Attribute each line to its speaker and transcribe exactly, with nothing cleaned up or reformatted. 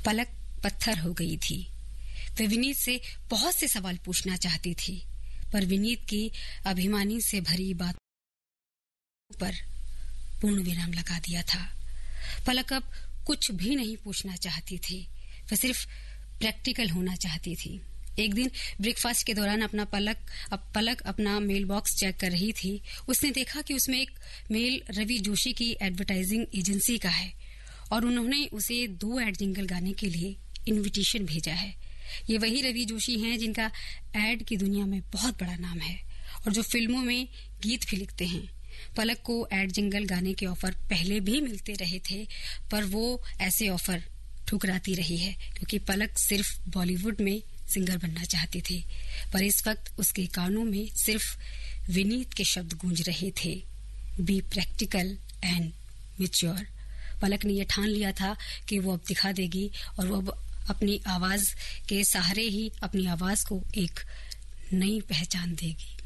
Speaker 1: पलक पत्थर हो गई थी। वे विनीत से बहुत से सवाल पूछना चाहती थी, पर विनीत की अभिमानी से भरी बातों पर पूर्ण विराम लगा दिया था। पलक अब कुछ भी नहीं पूछना चाहती थी, वह सिर्फ प्रैक्टिकल होना चाहती थी। एक दिन ब्रेकफास्ट के दौरान अपना पलक अब पलक अपना मेल बॉक्स चेक कर रही थी। उसने देखा कि उसमें एक मेल रवि जोशी की एडवर्टाइजिंग एजेंसी का है और उन्होंने उसे दो एड जिंगल गाने के लिए इनविटेशन भेजा है। ये वही रवि जोशी हैं जिनका एड की दुनिया में बहुत बड़ा नाम है और जो फिल्मों में गीत भी लिखते हैं। पलक को एड जिंगल गाने के ऑफर पहले भी मिलते रहे थे, पर वो ऐसे ऑफर ठुकराती रही है क्योंकि पलक सिर्फ बॉलीवुड में सिंगर बनना चाहती थी। पर इस वक्त उसके कानों में सिर्फ विनीत के शब्द गूंज रहे थे, बी प्रैक्टिकल एंड मैच्योर। पलक ने यह ठान लिया था कि वो अब दिखा देगी और वो अब अपनी आवाज के सहारे ही अपनी आवाज को एक नई पहचान देगी।